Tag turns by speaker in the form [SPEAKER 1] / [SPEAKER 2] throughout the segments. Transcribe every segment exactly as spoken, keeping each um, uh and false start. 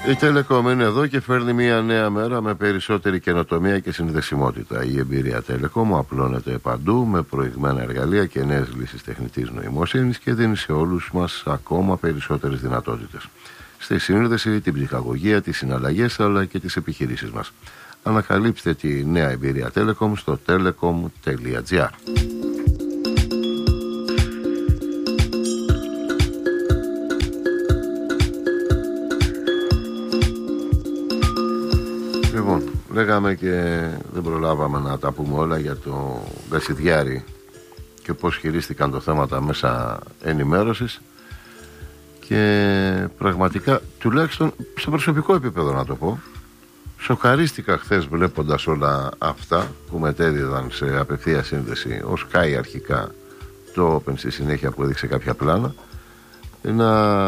[SPEAKER 1] Η Telecom είναι εδώ και φέρνει μια νέα μέρα με περισσότερη καινοτομία και συνδεσιμότητα. Η εμπειρία Telecom απλώνεται παντού με προηγμένα εργαλεία και νέες λύσεις τεχνητής νοημοσύνης και δίνει σε όλους μας ακόμα περισσότερες δυνατότητες στη σύνδεση, την ψυχαγωγία, τις συναλλαγές αλλά και τις επιχειρήσεις μας. Ανακαλύψτε τη νέα εμπειρία Telecom στο telecom τελεία gr. Λοιπόν, λέγαμε και δεν προλάβαμε να τα πούμε όλα για το Κασιδιάρη και πώς χειρίστηκαν το θέμα τα μέσα ενημέρωσης και πραγματικά, τουλάχιστον σε προσωπικό επίπεδο να το πω, σοκαρίστηκα χθες βλέποντας όλα αυτά που μετέδιδαν σε απευθεία σύνδεση ο Sky αρχικά, το Open στη συνέχεια που έδειξε κάποια πλάνα, να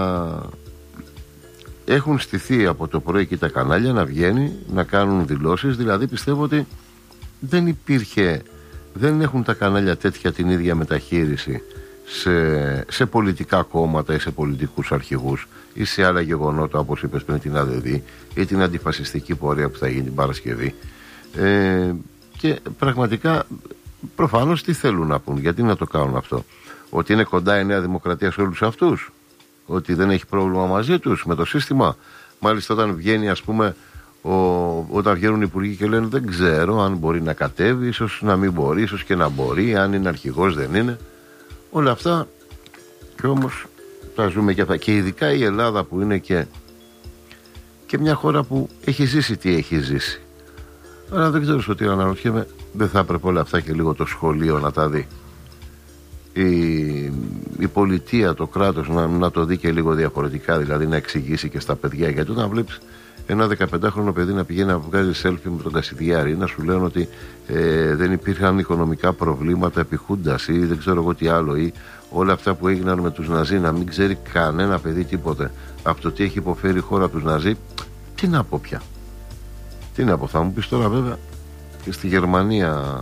[SPEAKER 1] έχουν στηθεί από το πρωί και τα κανάλια να βγαίνει, να κάνουν δηλώσεις. Δηλαδή πιστεύω ότι δεν υπήρχε, δεν έχουν τα κανάλια τέτοια την ίδια μεταχείριση σε, σε πολιτικά κόμματα ή σε πολιτικούς αρχηγούς ή σε άλλα γεγονότα όπως είπες πριν, την ΑΔΔ ή την αντιφασιστική πορεία που θα γίνει την Παρασκευή. Ε, και πραγματικά προφανώς τι θέλουν να πούν, γιατί να το κάνουν αυτό? Ότι είναι κοντά η Νέα Δημοκρατία σε όλους αυτούς, ότι δεν έχει πρόβλημα μαζί τους με το σύστημα? Μάλιστα όταν βγαίνει, ας πούμε, ο, όταν βγαίνουν οι υπουργοί και λένε δεν ξέρω αν μπορεί να κατέβει, ίσως να μην μπορεί, ίσως και να μπορεί, αν είναι αρχηγός δεν είναι, όλα αυτά. Και όμως τα ζούμε και αυτά, και ειδικά η Ελλάδα που είναι και, και μια χώρα που έχει ζήσει τι έχει ζήσει. Αλλά δεν ξέρω ότι αναρωτιέμαι, δεν θα έπρεπε όλα αυτά και λίγο το σχολείο να τα δει, η, η πολιτεία, το κράτος να, να το δει και λίγο διαφορετικά, δηλαδή να εξηγήσει και στα παιδιά. Γιατί όταν βλέπεις ένα δεκαπεντάχρονο παιδί να πηγαίνει να βγάζει selfie με τον Κασιδιάρη, να σου λένε ότι ε, δεν υπήρχαν οικονομικά προβλήματα επί Χούντας ή δεν ξέρω εγώ τι άλλο, ή όλα αυτά που έγιναν με τους Ναζί, να μην ξέρει κανένα παιδί τίποτε από το τι έχει υποφέρει η χώρα τους Ναζί, τι να πω πια? Τι να πω? Θα μου πεις τώρα βέβαια και στη Γερμανία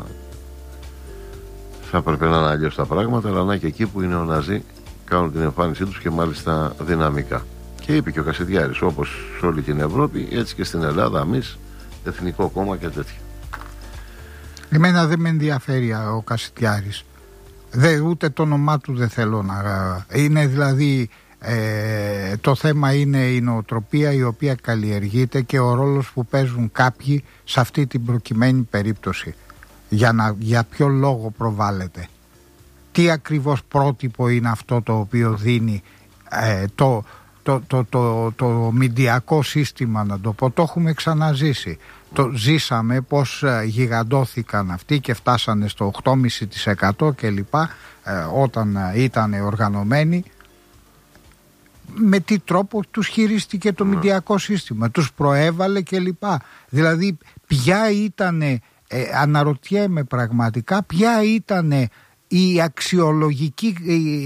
[SPEAKER 1] θα έπρεπε να είναι αλλιώς τα πράγματα, αλλά να και εκεί που είναι ο Ναζί κάνουν την εμφάνισή τους και μάλιστα δυναμικά. Και είπε και ο Κασιδιάρης, όπως σε όλη την Ευρώπη, έτσι και στην Ελλάδα, εμείς, Εθνικό Κόμμα και τέτοια.
[SPEAKER 2] Εμένα δεν με ενδιαφέρει ο Κασιδιάρης. Δε, ούτε το όνομά του δεν θέλω να... Είναι δηλαδή... Ε, το θέμα είναι η νοοτροπία η οποία καλλιεργείται και ο ρόλος που παίζουν κάποιοι σε αυτή την προκειμένη περίπτωση. Για, να, για ποιο λόγο προβάλλεται, τι ακριβώς πρότυπο είναι αυτό το οποίο δίνει ε, το, το, το, το, το, το μηντιακό σύστημα, να το πω. Το έχουμε ξαναζήσει. Το ζήσαμε πως ε, γιγαντώθηκαν αυτοί και φτάσανε στο οκτώ κόμμα πέντε τοις εκατό και λοιπά ε, όταν ε, ήταν οργανωμένοι. Με τι τρόπο τους χειρίστηκε το μηντιακό σύστημα, τους προέβαλε και λοιπά. Δηλαδή ποια ήτανε, ε, αναρωτιέμαι πραγματικά, ποια ήτανε η αξιολογική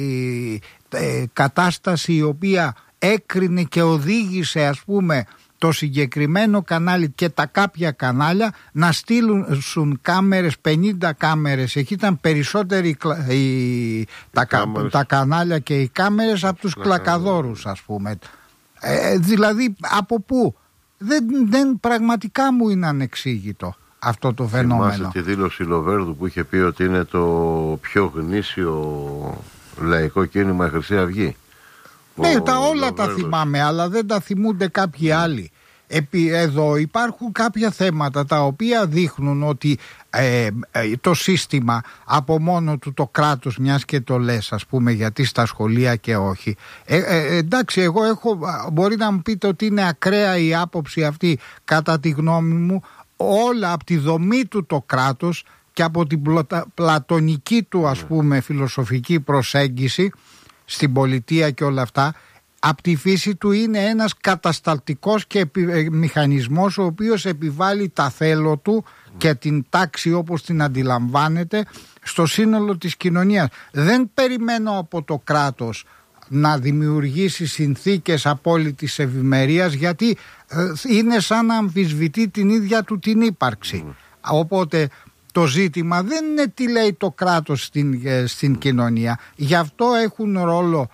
[SPEAKER 2] ε, ε, κατάσταση η οποία έκρινε και οδήγησε, ας πούμε, το συγκεκριμένο κανάλι και τα κάποια κανάλια να στείλουν κάμερες, πενήντα κάμερες. Εκεί ήταν περισσότεροι οι, τα, κα, τα κανάλια και οι κάμερες από τους κλακαδόρους, ας πούμε. Ε, δηλαδή από πού? Δεν, δεν, πραγματικά μου είναι ανεξήγητο αυτό το φαινόμενο.
[SPEAKER 1] Θυμάσαι τη δήλωση Λοβέρδου που είχε πει ότι είναι το πιο γνήσιο λαϊκό κίνημα η Χρυσή Αυγή?
[SPEAKER 2] Ναι, τα όλα τα θυμάμαι, αλλά δεν τα θυμούνται κάποιοι άλλοι. Επί, εδώ υπάρχουν κάποια θέματα τα οποία δείχνουν ότι ε, ε, το σύστημα από μόνο του, το κράτος, μιας και το λες, ας πούμε, γιατί στα σχολεία και όχι. Ε, ε, εντάξει, εγώ έχω, μπορεί να μου πείτε ότι είναι ακραία η άποψη αυτή, κατά τη γνώμη μου, όλα από τη δομή του το κράτος και από την πλατα, πλατωνική του, ας πούμε, φιλοσοφική προσέγγιση στην πολιτεία και όλα αυτά, από τη φύση του είναι ένας κατασταλτικός και επι, μηχανισμός ο οποίος επιβάλλει τα θέλω του και την τάξη όπως την αντιλαμβάνεται στο σύνολο της κοινωνίας. Δεν περιμένω από το κράτος να δημιουργήσει συνθήκες απόλυτης ευημερίας, γιατί ε, είναι σαν να αμφισβητεί την ίδια του την ύπαρξη. Mm. Οπότε το ζήτημα δεν είναι τι λέει το κράτος στην, στην κοινωνία. Γι' αυτό έχουν ρόλο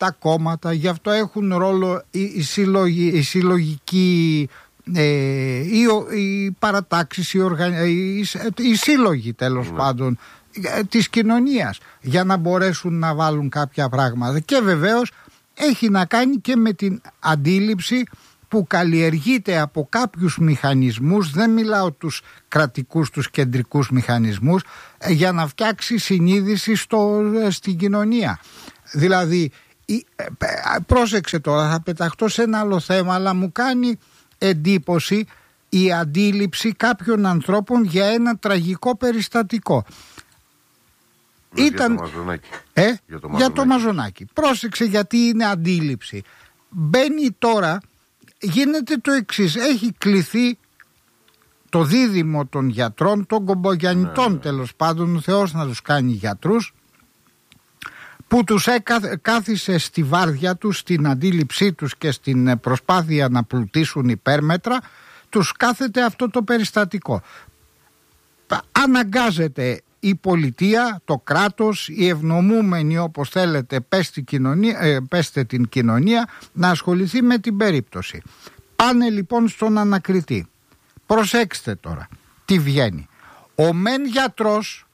[SPEAKER 2] τα κόμματα, γι' αυτό έχουν ρόλο οι, οι, συλλογοι, οι συλλογικοί, ε, οι, οι παρατάξεις, οι, οργα, οι, οι σύλλογοι τέλος mm. πάντων της κοινωνίας, για να μπορέσουν να βάλουν κάποια πράγματα. Και βεβαίως έχει να κάνει και με την αντίληψη που καλλιεργείται από κάποιους μηχανισμούς, δεν μιλάω τους κρατικούς, τους κεντρικούς μηχανισμούς, για να φτιάξει συνείδηση στο, στην κοινωνία. Δηλαδή, πρόσεξε τώρα, θα πεταχτώ σε ένα άλλο θέμα, αλλά μου κάνει εντύπωση η αντίληψη κάποιων ανθρώπων για ένα τραγικό περιστατικό. Ήταν...
[SPEAKER 1] Για το Μαζονάκι.
[SPEAKER 2] Ε?
[SPEAKER 1] Για το Μαζονάκι.
[SPEAKER 2] Για το Μαζονάκι. Πρόσεξε, γιατί είναι αντίληψη. Μπαίνει τώρα, γίνεται το εξής. Έχει κληθεί το δίδυμο των γιατρών, των κομπογιαννητών, ναι, τέλος πάντων, ο Θεός να τους κάνει γιατρούς, που τους έκα, κάθισε στη βάρδια τους, στην αντίληψή τους και στην προσπάθεια να πλουτίσουν υπέρμετρα, τους κάθεται αυτό το περιστατικό. Αναγκάζεται η πολιτεία, το κράτος, οι ευνομούμενοι, όπως θέλετε πέστε, κοινωνία, ε, πέστε την κοινωνία, να ασχοληθεί με την περίπτωση. Πάνε λοιπόν στον ανακριτή. Προσέξτε τώρα τι βγαίνει. Ο μεν γιατρός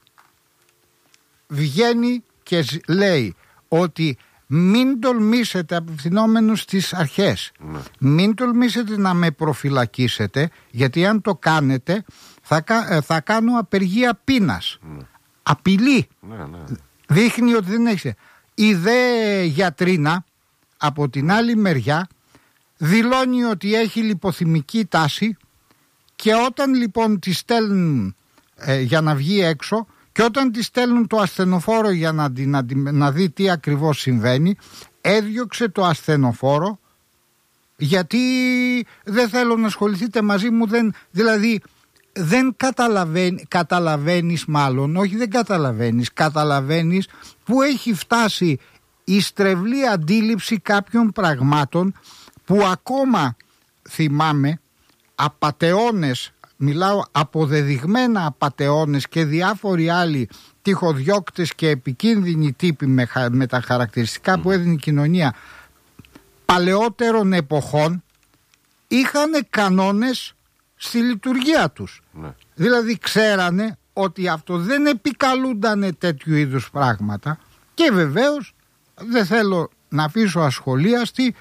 [SPEAKER 2] βγαίνει και λέει ότι μην τολμήσετε, απευθυνόμενος στις αρχές, ναι, μην τολμήσετε να με προφυλακίσετε, γιατί αν το κάνετε θα, θα κάνω απεργία πείνας. Ναι. Απειλή. Ναι, ναι. Δείχνει ότι δεν έχει. Η δε γιατρίνα από την άλλη μεριά δηλώνει ότι έχει λιποθυμική τάση, και όταν λοιπόν τη στέλνουν ε, για να βγει έξω, και όταν τη στέλνουν το ασθενοφόρο για να, να, να δει τι ακριβώς συμβαίνει, έδιωξε το ασθενοφόρο γιατί δεν θέλω να ασχοληθείτε μαζί μου, δεν, δηλαδή δεν καταλαβαίνει, καταλαβαίνεις μάλλον, όχι δεν καταλαβαίνεις, καταλαβαίνεις που έχει φτάσει η στρεβλή αντίληψη κάποιων πραγμάτων που ακόμα θυμάμαι απατεώνες, μιλάω αποδεδειγμένα απατεώνες και διάφοροι άλλοι τυχοδιώκτες και επικίνδυνοι τύποι με, με τα χαρακτηριστικά που έδινε η κοινωνία παλαιότερων εποχών, είχαν κανόνες στη λειτουργία τους. Ναι. Δηλαδή ξέρανε ότι αυτό δεν επικαλούντανε τέτοιου είδους πράγματα, και βεβαίως δεν θέλω να αφήσω ασχολίαστη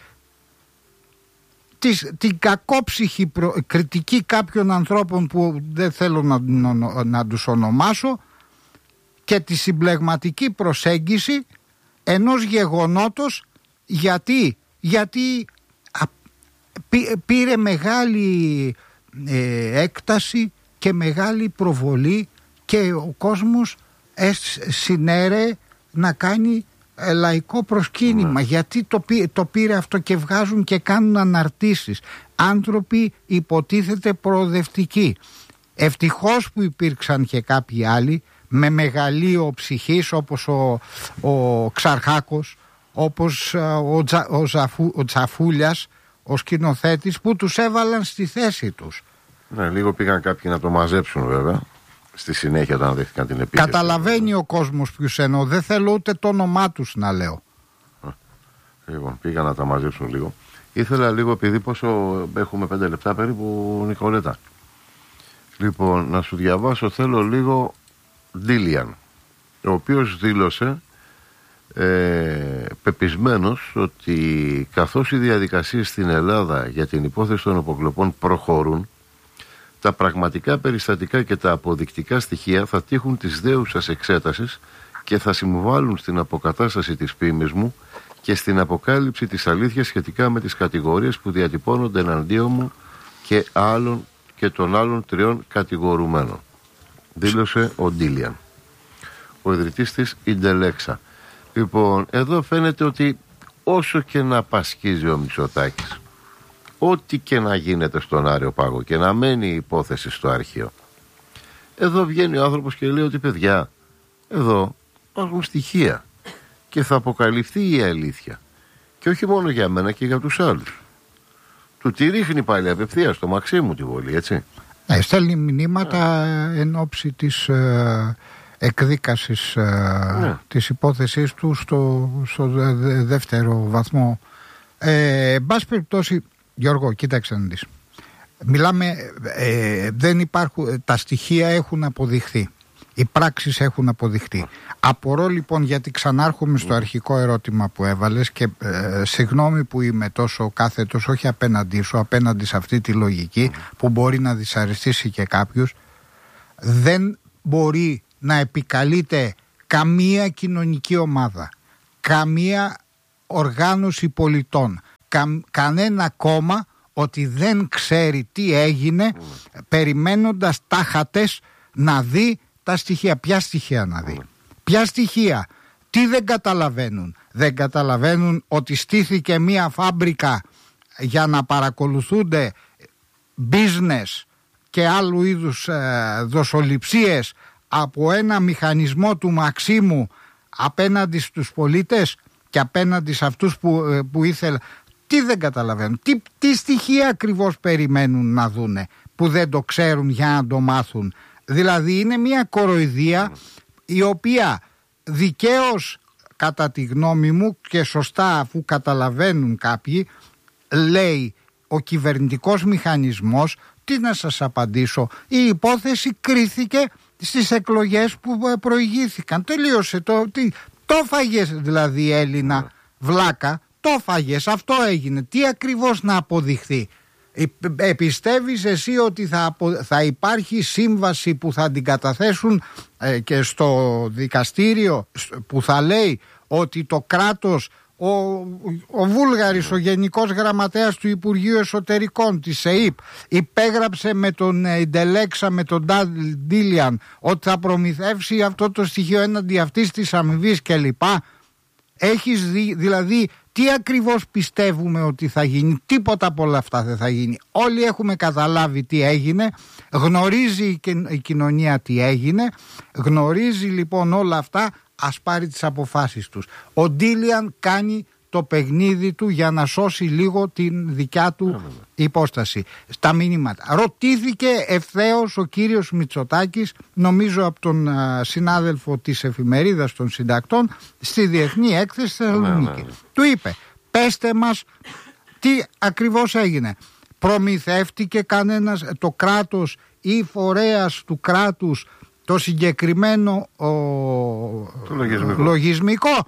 [SPEAKER 2] Της, την κακόψυχη προ, κριτική κάποιων ανθρώπων που δεν θέλω να, να, να τους ονομάσω, και τη συμπλεγματική προσέγγιση ενός γεγονότος, γιατί, γιατί α, πή, πήρε μεγάλη ε, έκταση και μεγάλη προβολή, και ο κόσμος ε, συνέρε να κάνει λαϊκό προσκύνημα. Mm. Γιατί το, πή, το πήρε αυτό, και βγάζουν και κάνουν αναρτήσεις. Άνθρωποι υποτίθεται προοδευτικοί. Ευτυχώς που υπήρξαν και κάποιοι άλλοι με μεγαλείο ψυχής, όπως ο, ο Ξαρχάκος, όπως ο, Τζα, ο, Ζαφού, ο Τσαφούλιας, ο σκηνοθέτης, που τους έβαλαν στη θέση τους.
[SPEAKER 1] Ναι, λίγο πήγαν κάποιοι να το μαζέψουν βέβαια στη συνέχεια όταν δέχτηκαν την επίθεση.
[SPEAKER 2] Καταλαβαίνει ο κόσμος ποιους εννοώ. Δεν θέλω ούτε το όνομά τους να λέω.
[SPEAKER 1] Λοιπόν, πήγαν να τα μαζέψουν λίγο. Ήθελα λίγο, επειδή πόσο έχουμε πέντε λεπτά περίπου, Νικολέτα. Λοιπόν, να σου διαβάσω, θέλω λίγο Ντίλιαν, ο οποίος δήλωσε ε, πεπισμένος ότι καθώς οι διαδικασίες στην Ελλάδα για την υπόθεση των υποκλοπών προχωρούν, τα πραγματικά περιστατικά και τα αποδεικτικά στοιχεία θα τύχουν της δέουσας εξέτασης και θα συμβάλλουν στην αποκατάσταση της φήμης μου και στην αποκάλυψη της αλήθειας σχετικά με τις κατηγορίες που διατυπώνονται εναντίον μου και, άλλων, και των άλλων τριών κατηγορουμένων. Δήλωσε ο Ντίλιαν, ο ιδρυτής της Ιντελέξα. Λοιπόν, εδώ φαίνεται ότι όσο και να πασχίζει ο Μητσοτάκης, ό,τι και να γίνεται στον Άριο Πάγο και να μένει η υπόθεση στο αρχείο, εδώ βγαίνει ο άνθρωπος και λέει ότι παιδιά, εδώ υπάρχουν στοιχεία και θα αποκαλυφθεί η αλήθεια, και όχι μόνο για μένα και για τους άλλους. Του τη ρίχνει πάλι απευθείας στο Μαξίμου τη βολή, έτσι.
[SPEAKER 2] Ναι, στέλνει μηνύματα εν ώψη της ε, εκδίκασης ναι. της υπόθεσής του στο, στο δεύτερο βαθμό. Ε, εν πάση περιπτώσει, Γιώργο, κοίταξε να δεις. Μιλάμε, ε, δεν υπάρχουν, τα στοιχεία έχουν αποδειχθεί. Οι πράξεις έχουν αποδειχθεί. Απορώ λοιπόν, γιατί ξανάρχομαι στο αρχικό ερώτημα που έβαλες και ε, συγγνώμη που είμαι τόσο κάθετος, όχι απέναντί σου, απέναντι σε αυτή τη λογική που μπορεί να δυσαρεστήσει και κάποιους. Δεν μπορεί να επικαλείται καμία κοινωνική ομάδα, καμία οργάνωση πολιτών, κα, κανένα κόμμα ότι δεν ξέρει τι έγινε περιμένοντας τάχατες να δει τα στοιχεία. Ποια στοιχεία να δει, ποια στοιχεία, τι δεν καταλαβαίνουν. Δεν καταλαβαίνουν ότι στήθηκε μία φάμπρικα για να παρακολουθούνται business και άλλου είδους ε, δοσοληψίες από ένα μηχανισμό του Μαξίμου απέναντι στους πολίτες και απέναντι σε αυτούς που, ε, που ήθελα. Τι δεν καταλαβαίνουν, τι, τι στοιχεία ακριβώς περιμένουν να δούνε που δεν το ξέρουν για να το μάθουν. Δηλαδή είναι μια κοροϊδία η οποία δικαίως, κατά τη γνώμη μου και σωστά αφού καταλαβαίνουν κάποιοι, λέει ο κυβερνητικός μηχανισμός. Τι να σας απαντήσω, η υπόθεση κρίθηκε στις εκλογές που προηγήθηκαν. Τελείωσε το, τι, το φάγες δηλαδή, Έλληνα βλάκα, το φάγες, αυτό έγινε. Τι ακριβώς να αποδειχθεί? Ε, πιστεύεις εσύ ότι θα, απο, θα υπάρχει σύμβαση που θα την καταθέσουν ε, και στο δικαστήριο που θα λέει ότι το κράτος, ο, ο Βούλγαρης, ο Γενικός Γραμματέας του Υπουργείου Εσωτερικών της ΕΥΠ, υπέγραψε με τον Ιντελέξα, με τον Ντίλιαν, ότι θα προμηθεύσει αυτό το στοιχείο έναντι αυτής της αμοιβής κλπ. Έχεις δει, δηλαδή, τι ακριβώς πιστεύουμε ότι θα γίνει? Τίποτα από όλα αυτά δεν θα γίνει. Όλοι έχουμε καταλάβει τι έγινε, γνωρίζει η κοινωνία τι έγινε, γνωρίζει λοιπόν όλα αυτά. Ας πάρει τις αποφάσεις τους. Ο Ντίλιαν κάνει το παιχνίδι του για να σώσει λίγο την δικιά του υπόσταση. Στα μηνύματα. Ρωτήθηκε ευθέως ο κύριος Μητσοτάκης, νομίζω από τον α, συνάδελφο της εφημερίδας των συντακτών, στη Διεθνή Έκθεση Θεσσαλονίκη. Του είπε, πέστε μας τι ακριβώς έγινε. Προμηθεύτηκε κανένας, το κράτος ή φορέας του κράτους, το συγκεκριμένο ο... το λογισμικό. λογισμικό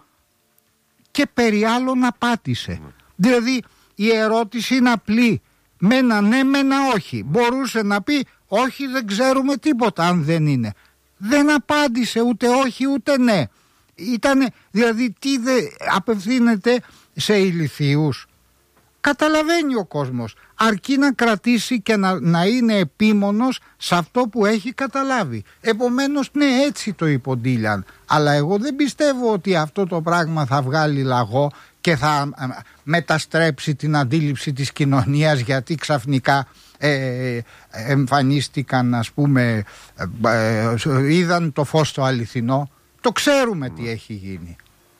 [SPEAKER 2] και περί άλλων απάτησε. Mm. Δηλαδή η ερώτηση είναι απλή. Μένα ναι, μένα όχι. Μπορούσε να πει όχι, δεν ξέρουμε τίποτα αν δεν είναι. Δεν απάντησε ούτε όχι ούτε ναι. Ήτανε, δηλαδή τι δε, απευθύνεται σε ηλιθίους? Καταλαβαίνει ο κόσμος, αρκεί να κρατήσει και να, να είναι επίμονος σε αυτό που έχει καταλάβει. Επομένως, ναι, έτσι το είπε ο Ντίλιαν. Αλλά εγώ δεν πιστεύω ότι αυτό το πράγμα θα βγάλει λαγό και θα ε, μεταστρέψει την αντίληψη της κοινωνίας, γιατί ξαφνικά ε, εμφανίστηκαν, ας πούμε, ε, ε, είδαν το φως το αληθινό. Το ξέρουμε mm. τι έχει γίνει.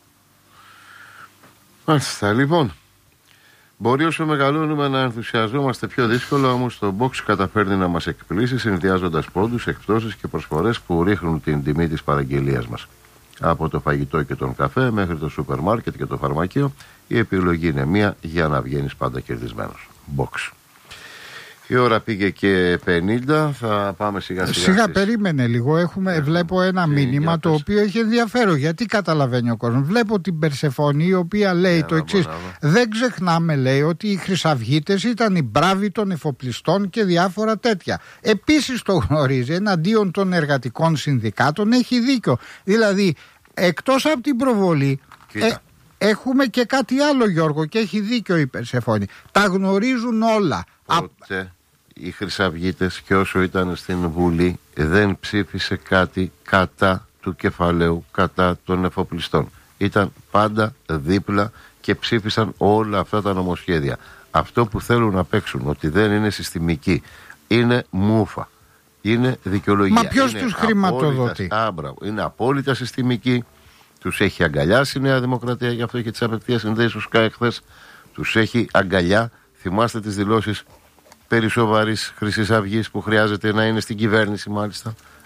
[SPEAKER 1] Μάλιστα, λοιπόν. Μπορεί όσο μεγαλώνουμε να ενθουσιαζόμαστε πιο δύσκολα, όμως το box καταφέρνει να μας εκπλήσει συνδυάζοντας πόντους, εκπτώσεις και προσφορές που ρίχνουν την τιμή της παραγγελίας μας. Από το φαγητό και τον καφέ μέχρι το σούπερ μάρκετ και το φαρμακείο, η επιλογή είναι μία για να βγαίνεις πάντα κερδισμένος. Box. Η ώρα πήγε και πενήντα, θα πάμε σιγά σιγά.
[SPEAKER 2] Σιγά στις... περίμενε λίγο, έχουμε, Έχουμε. βλέπω ένα και μήνυμα το οποίο έχει ενδιαφέρον. Γιατί καταλαβαίνει ο κόσμος? Βλέπω την Περσεφόνη η οποία λέει yeah, το εξής. Δεν ξεχνάμε, λέει, ότι οι χρυσαυγίτες ήταν οι μπράβοι των εφοπλιστών και διάφορα τέτοια. Επίσης το γνωρίζει, εναντίον των εργατικών συνδικάτων έχει δίκιο. Δηλαδή, εκτός από την προβολή... Ε, έχουμε και κάτι άλλο, Γιώργο, και έχει δίκιο η Περσεφόνη. Τα γνωρίζουν όλα.
[SPEAKER 1] Ποτέ οι χρυσαυγίτες, και όσο ήταν στην Βουλή, δεν ψήφισε κάτι κατά του κεφαλαίου, κατά των εφοπλιστών. Ήταν πάντα δίπλα και ψήφισαν όλα αυτά τα νομοσχέδια. Αυτό που θέλουν να παίξουν, ότι δεν είναι συστημική, είναι μούφα, είναι δικαιολογία.
[SPEAKER 2] Μα ποιος τους χρηματοδοτεί?
[SPEAKER 1] Είναι απόλυτα συστημική. Τους έχει αγκαλιάσει η Νέα Δημοκρατία, γι' αυτό και τις απευθείας συνδέσεις στους ΚΑΕ χθες. Τους έχει αγκαλιά. Θυμάστε τις δηλώσεις περί σοβαρής Χρυσής Αυγής που χρειάζεται να είναι στην κυβέρνηση, μάλιστα.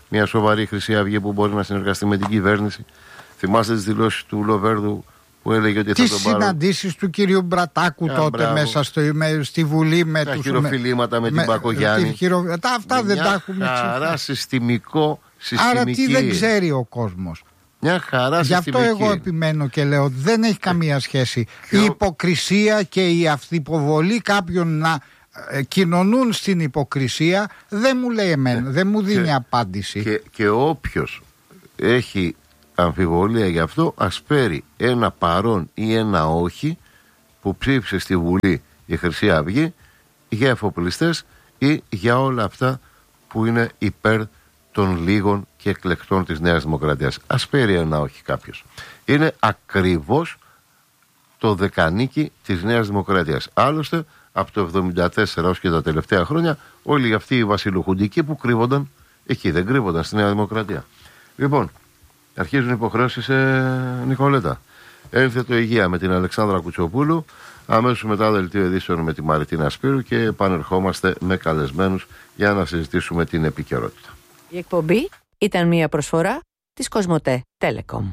[SPEAKER 1] μια σοβαρή Χρυσή Αυγή που μπορεί να συνεργαστεί με την κυβέρνηση. Θυμάστε τις δηλώσεις του Λοβέρδου που έλεγε ότι
[SPEAKER 2] τις
[SPEAKER 1] θα τον πάρουν.
[SPEAKER 2] Τις συναντήσεις του κυρίου Μπρατάκου yeah, τότε μπράβο. μέσα στο, με, στη Βουλή με
[SPEAKER 1] τα
[SPEAKER 2] τους...
[SPEAKER 1] χειροφιλήματα με, με την Μπακογιάννη.
[SPEAKER 2] Χειρο... Τα, αυτά δεν τα έχουμε
[SPEAKER 1] εξηγήσει. Άρα συστημικό, συστημική.
[SPEAKER 2] Άρα τι δεν ξέρει ο κόσμος.
[SPEAKER 1] Μια χαρά
[SPEAKER 2] Γι' αυτό
[SPEAKER 1] συστημική.
[SPEAKER 2] εγώ επιμένω και λέω ότι δεν έχει καμία σχέση η υποκρισία και η αυτοποβολή κάποιων να ε, κοινωνούν στην υποκρισία. Δεν μου λέει εμένα, ε, δεν μου δίνει
[SPEAKER 1] και,
[SPEAKER 2] απάντηση.
[SPEAKER 1] Και, και όποιος έχει αμφιβολία γι' αυτό, ας φέρει ένα παρόν ή ένα όχι που ψήφισε στη Βουλή η Χρυσή Αυγή για εφοπλιστές ή για όλα αυτά που είναι υπέρ των λίγων και εκλεκτών της Νέας Δημοκρατίας. Ας φέρει ένα όχι κάποιος. Είναι ακριβώς το δεκανίκι της Νέας Δημοκρατίας. Άλλωστε, από το εβδομήντα τέσσερα ως και τα τελευταία χρόνια, όλοι αυτοί οι βασιλοχουντικοί που κρύβονταν εκεί, δεν κρύβονταν στη Νέα Δημοκρατία. Λοιπόν, αρχίζουν υποχρεώσεις, ε, Νικολέτα. Ένθετο υγεία με την Αλεξάνδρα Κουτσοπούλου. Αμέσως μετά δελτίο ειδήσεων με τη Μαριτίνα Σπύρου και επανερχόμαστε με καλεσμένους για να συζητήσουμε την επικαιρότητα.
[SPEAKER 3] Η εκπομπή ήταν μια προσφορά της Κοσμοτέ Telecom.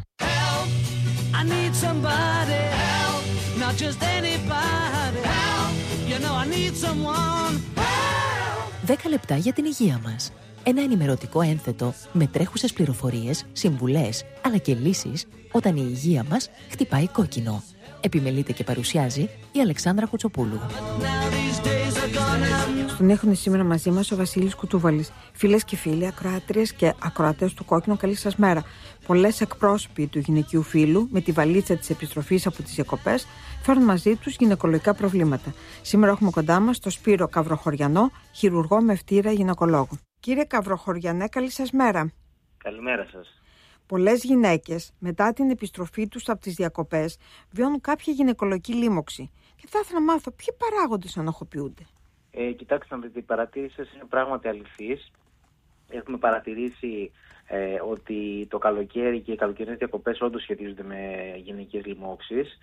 [SPEAKER 4] δέκα λεπτά για την υγεία μας. Ένα ενημερωτικό ένθετο με τρέχουσες πληροφορίες, συμβουλές, αλλά και λύσεις όταν η υγεία μας χτυπάει κόκκινο. Επιμελείται και παρουσιάζει η Αλεξάνδρα Κουτσοπούλου.
[SPEAKER 5] Στον έχουν σήμερα μαζί μας ο Βασίλης Κουτσούβαλης. Φίλες και φίλοι, ακροάτριες και ακροατές του Κόκκινου, καλή σας μέρα. Πολλές εκπρόσωποι του γυναικείου φύλου, με τη βαλίτσα της επιστροφής από τις διακοπές, φέρνουν μαζί τους γυναικολογικά προβλήματα. Σήμερα έχουμε κοντά μας τον Σπύρο Καβροχωριανό, χειρουργό με ευτήρα γυναικολόγο. Κύριε Καβροχωριανέ, καλή σας μέρα.
[SPEAKER 6] Καλημέρα σας.
[SPEAKER 5] Πολλές γυναίκες, μετά την επιστροφή τους από τις διακοπές, βιώνουν κάποια γυναικολογική λίμωξη. Και θα ήθελα να μάθω ποιοι παράγοντες ανοχοποιούνται.
[SPEAKER 6] Ε, κοιτάξτε να δείτε, η παρατήρηση σας είναι πράγματι αληθής. Έχουμε παρατηρήσει ε, ότι το καλοκαίρι και οι καλοκαιρινές διακοπές όντως σχετίζονται με γυναικείες λοιμώξεις.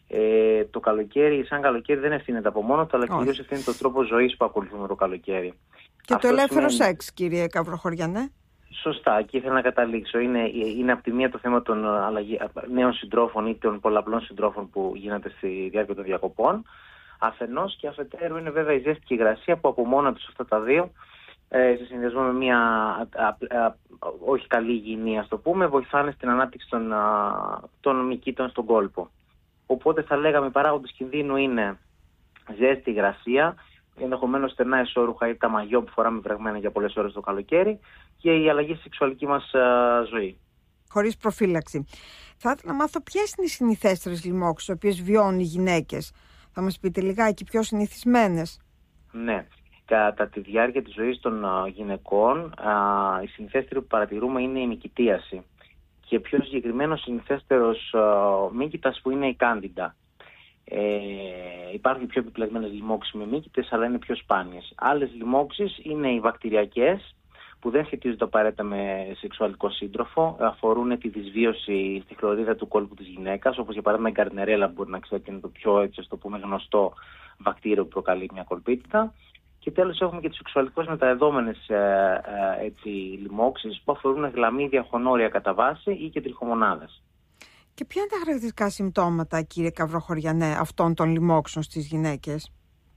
[SPEAKER 6] Ε, το καλοκαίρι, σαν καλοκαίρι, δεν ευθύνεται από μόνο του, αλλά κυρίως ευθύνεται τον τρόπο ζωής που ακολουθούμε το καλοκαίρι.
[SPEAKER 5] Και αυτό το ελεύθερο σημαίνει... σεξ, κύριε Καβροχωριανέ.
[SPEAKER 6] Σωστά, εκεί ήθελα να καταλήξω. Είναι, είναι από τη μία το θέμα των αλλαγή, νέων συντρόφων ή των πολλαπλών συντρόφων που γίνεται στη διάρκεια των διακοπών. Αφενός, και αφετέρου είναι βέβαια η ζέστη και η υγρασία που από μόνα τους αυτά τα δύο, ε, σε συνδυασμό με μια α, α, α, όχι καλή υγιεινή, ας το πούμε, βοηθάνε στην ανάπτυξη των, α, των μυκήτων στον κόλπο. Οπότε θα λέγαμε οι παράγοντες κινδύνου είναι ζέστη, υγρασία, ενδεχομένως στενά εσώρουχα ή τα μαγιό που φοράμε βρεγμένα για πολλές ώρες το καλοκαίρι και η αλλαγή στη σεξουαλική μας α, ζωή.
[SPEAKER 5] Χωρίς προφύλαξη. Θα ήθελα να μάθω ποιες είναι οι συνηθέστερες λοιμώξεις, τις οποίες βιώνουν οι γυναίκες. Θα μας πείτε λιγάκι πιο συνηθισμένες.
[SPEAKER 6] Ναι. Κατά τη διάρκεια της ζωής των α, γυναικών, α, η συνηθέστερη που παρατηρούμε είναι η μυκητίαση. Και πιο συγκεκριμένο συνηθέστερος μύκητας που είναι η κάντιντα. Ε, υπάρχουν πιο επιπλεγμένες λοιμώξεις με μύκητες, αλλά είναι πιο σπάνιες. Άλλες λοιμώξεις είναι οι βακτηριακές, που δεν σχετίζονται απαραίτητα με σεξουαλικό σύντροφο, αφορούν τη δυσβίωση στη χλωρίδα του κόλπου της γυναίκας, όπως για παράδειγμα η γκαρνερέλα, που μπορεί να ξέρετε είναι το πιο, έτσι, ας το πούμε, γνωστό βακτήριο που προκαλεί μια κολπίτιδα. Και τέλος έχουμε και τις σεξουαλικώς μεταδεδόμενες ε, ε, έτσι, λοιμώξεις που αφορούν γλαμίδια χωνόρια κατά βάση ή και τριχομονάδες.
[SPEAKER 5] Και ποια είναι τα χαρακτηριστικά συμπτώματα, κύριε Καβροχωριανέ, αυτών των λοιμώξεων στις γυναίκες?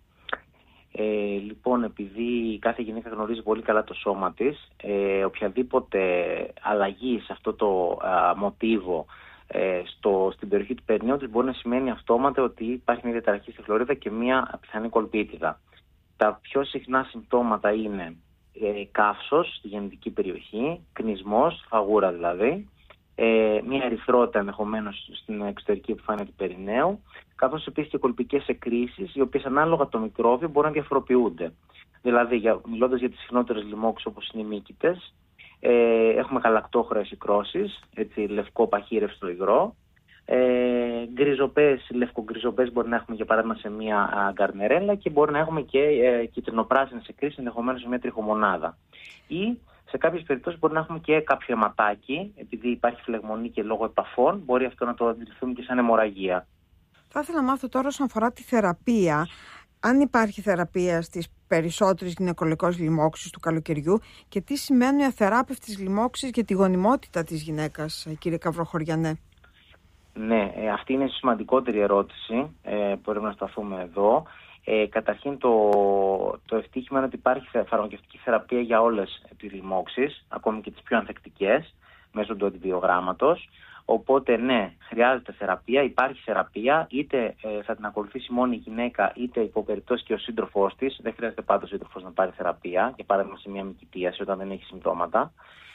[SPEAKER 6] Ε, λοιπόν, επειδή κάθε γυναίκα γνωρίζει πολύ καλά το σώμα της, ε, οποιαδήποτε αλλαγή σε αυτό το α, μοτίβο ε, στο, στην περιοχή του περνίου της μπορεί να σημαίνει αυτόματα ότι υπάρχει μια διαταραχή στη χλωρίδα και μια πιθανή κολπίτιδα. Τα πιο συχνά συμπτώματα είναι ε, καύσος στη γεννητική περιοχή, κνισμός, φαγούρα δηλαδή, ε, μια ερυθρότητα ενδεχομένως στην εξωτερική επιφάνεια του περιναίου, καθώς επίσης και κολπικές εκκρίσεις, οι οποίες ανάλογα το μικρόβιο μπορούν να διαφοροποιούνται. Δηλαδή, για, μιλώντας για τις συχνότερες λοιμώξεις όπως είναι οι μύκητες, ε, έχουμε γαλακτόχρεες ικρώσεις, έτσι, λευκό παχύρευστο υγρό. Ε, γκριζοπές, λευκογκριζοπές μπορεί να έχουμε για παράδειγμα σε μια α, γκαρνερέλα και μπορεί να έχουμε και ε, κυτρινοπράσινες εκκρίσεις ενδεχομένως σε μια τριχομονάδα. Ή σε κάποιες περιπτώσεις μπορεί να έχουμε και κάποιο αιματάκι, επειδή υπάρχει φλεγμονή και λόγω επαφών, μπορεί αυτό να το αντιληφθούμε και σαν αιμορραγία.
[SPEAKER 5] Θα ήθελα να μάθω τώρα όσον αφορά τη θεραπεία. αν υπάρχει θεραπεία στις περισσότερες γυναικολογικές λοιμώξεις του καλοκαιριού και τι σημαίνουν οι αθεράπευτες λοιμώξεις για τη γονιμότητα της γυναίκας, κύριε Καβροχωριανέ.
[SPEAKER 6] Ναι, ε, αυτή είναι η σημαντικότερη ερώτηση ε, που πρέπει να σταθούμε εδώ. Ε, καταρχήν το, το ευτύχημα είναι ότι υπάρχει φαρμακευτική θεραπεία για όλες τις λοιμώξεις, ακόμη και τις πιο ανθεκτικές, μέσω του αντιβιογράμματος. Οπότε ναι, χρειάζεται θεραπεία, υπάρχει θεραπεία, είτε ε, θα την ακολουθήσει μόνο η γυναίκα, είτε υπό περιπτώσει και ο σύντροφός της. Δεν χρειάζεται πάντα ο σύντροφος να πάρει θεραπεία, για παράδειγμα σε μια μικητίαση όταν δεν έχει συμπτώματα.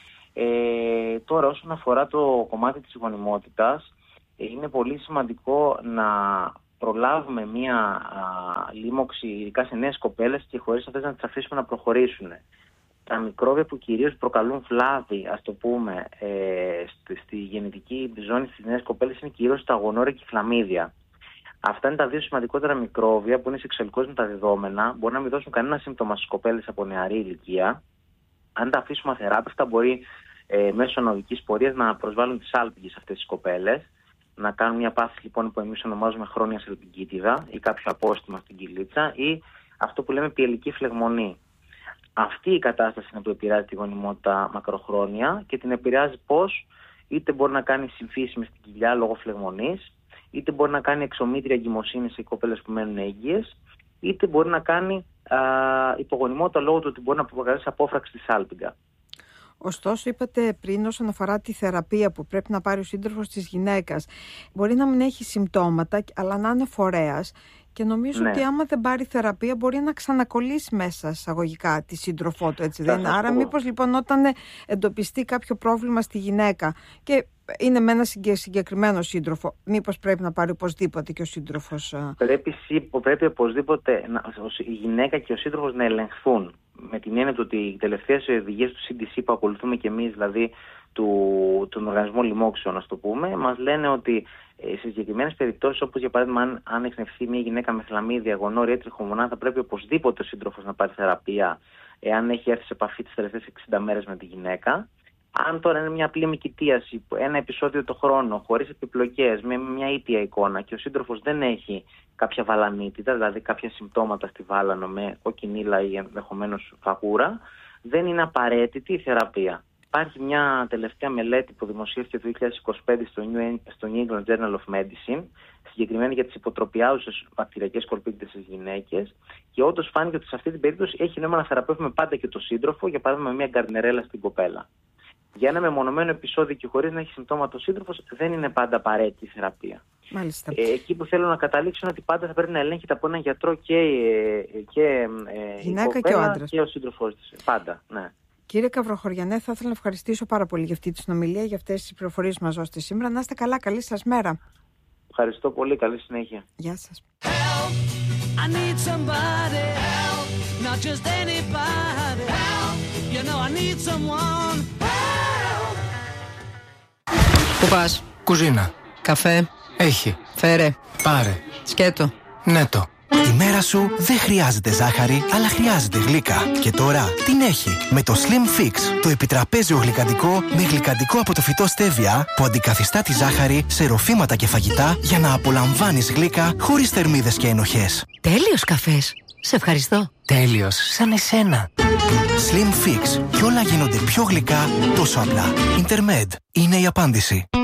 [SPEAKER 6] Ε, τώρα όσον αφορά το κομμάτι της γονιμότητας, ε, είναι πολύ σημαντικό να προλάβουμε μια α, λίμωξη, ειδικά σε νέες κοπέλες, και χωρίς αυτές να τις αφήσουμε να προχωρήσουν. Τα μικρόβια που κυρίως προκαλούν βλάβη, ας το πούμε, ε, στη, στη γεννητική ζώνη στις νέες κοπέλες είναι κυρίως τα γονόρια και η χλαμίδια. Αυτά είναι τα δύο σημαντικότερα μικρόβια που είναι σεξουαλικώς μεταδεδόμενα, μπορεί να μην δώσουν κανένα σύμπτωμα στις κοπέλες από νεαρή ηλικία. Αν τα αφήσουμε αθεράπευτα, μπορεί ε, μέσω ανωδικής πορείας να προσβάλλουν τις άλπιγγες αυτές τις κοπέλες, να κάνουν μια πάθηση λοιπόν που εμείς ονομάζουμε χρόνια σελπικίτιδα ή κάποιο απόστημα στην κοιλίτσα ή αυτό που λέμε πιελική φλεγμονή. Αυτή η κατάσταση είναι που επηρεάζει τη γονιμότητα μακροχρόνια και την επηρεάζει πώς? Είτε μπορεί να κάνει συμφίση με στην κοιλιά λόγω φλεγμονής, είτε μπορεί να κάνει εξομήτρια εγκυμοσύνη σε κοπέλες που μένουν έγκυες, είτε μπορεί να κάνει α, υπογονιμότητα λόγω του ότι μπορεί να προκαλέσει απόφραξη της άλπιγγα.
[SPEAKER 5] Ωστόσο, είπατε πριν όσον αφορά τη θεραπεία που πρέπει να πάρει ο σύντροφος της γυναίκας, μπορεί να μην έχει συμπτώματα, αλλά να είναι φορέας. Και νομίζω ναι. ότι άμα δεν πάρει θεραπεία μπορεί να ξανακολλήσει μέσα εισαγωγικά τη σύντροφό του, έτσι δεν είναι? Άρα μήπως λοιπόν όταν εντοπιστεί κάποιο πρόβλημα στη γυναίκα και είναι με ένα συγκεκριμένο σύντροφο, μήπως πρέπει να πάρει οπωσδήποτε και ο σύντροφος?
[SPEAKER 6] Πρέπει, πρέπει οπωσδήποτε να, η γυναίκα και ο σύντροφος να ελεγχθούν. Με την έννοια του ότι οι τελευταίες οδηγίες του σι ντι σι που ακολουθούμε και εμείς, δηλαδή του, του Οργανισμού Λοιμώξεων, να το πούμε, μας λένε ότι ε, σε συγκεκριμένες περιπτώσεις, όπως για παράδειγμα αν, αν εκνευθεί μια γυναίκα με χλαμίδια, γονόρια ή τριχομονά, θα πρέπει οπωσδήποτε ο σύντροφος να πάρει θεραπεία, εάν έχει έρθει σε επαφή τις τελευταίες εξήντα μέρες με τη γυναίκα. Αν τώρα είναι μια απλή μικητίαση, ένα επεισόδιο το χρόνο, χωρίς επιπλοκές, με μια ήπια εικόνα και ο σύντροφος δεν έχει κάποια βαλανίτιδα, δηλαδή κάποια συμπτώματα στη βάλανο με κοκκινίλα ή ενδεχομένως φαγούρα, δεν είναι απαραίτητη η θεραπεία. Υπάρχει μια τελευταία μελέτη που δημοσίευσε το δύο χιλιάδες είκοσι πέντε στο New England Journal of Medicine, συγκεκριμένα για τις υποτροπιάζουσες βακτηριακές σκορπίτιδες στις γυναίκες, και όντως φάνηκε ότι σε αυτή την περίπτωση έχει νόημα να θεραπεύουμε πάντα και το σύντροφο, για παράδειγμα με μια γκαρνερέλα στην κοπέλα. Για ένα μεμονωμένο επεισόδιο και χωρίς να έχει συμπτώματα ο σύντροφος, δεν είναι πάντα απαραίτητη η θεραπεία.
[SPEAKER 5] Μάλιστα.
[SPEAKER 6] Ε, εκεί που θέλω να καταλήξω είναι ότι πάντα θα πρέπει να ελέγχεται από έναν γιατρό και, και ε,
[SPEAKER 5] γυναίκα
[SPEAKER 6] η
[SPEAKER 5] και ο άντρας.
[SPEAKER 6] Και ο σύντροφός της. Πάντα, ναι.
[SPEAKER 5] Κύριε Καβροχωριανέ, θα ήθελα να ευχαριστήσω πάρα πολύ για αυτή τη συνομιλία, για αυτές τις πληροφορίες που μας δώσετε σήμερα. Να είστε καλά, καλή σας μέρα.
[SPEAKER 6] Ευχαριστώ πολύ, καλή συνέχεια.
[SPEAKER 5] Γεια σας.
[SPEAKER 7] Help, I need somebody, help, not just anybody, help, you know I need someone, help.
[SPEAKER 8] Πού πας?
[SPEAKER 9] Κουζίνα.
[SPEAKER 8] Καφέ?
[SPEAKER 9] Έχει.
[SPEAKER 8] Φέρε.
[SPEAKER 9] Πάρε.
[SPEAKER 8] Σκέτο.
[SPEAKER 9] Νέτο.
[SPEAKER 10] Η μέρα σου δεν χρειάζεται ζάχαρη, αλλά χρειάζεται γλύκα. Και τώρα την έχει με το Slim Fix, το επιτραπέζιο γλυκαντικό με γλυκαντικό από το φυτό στέβια που αντικαθιστά τη ζάχαρη σε ροφήματα και φαγητά για να απολαμβάνεις γλύκα χωρίς θερμίδες και ενοχές.
[SPEAKER 4] Τέλειος καφές. Σε ευχαριστώ.
[SPEAKER 9] Τέλειος, σαν εσένα.
[SPEAKER 10] Slim Fix. Και όλα γίνονται πιο γλυκά τόσο απλά. Intermed είναι η απάντηση.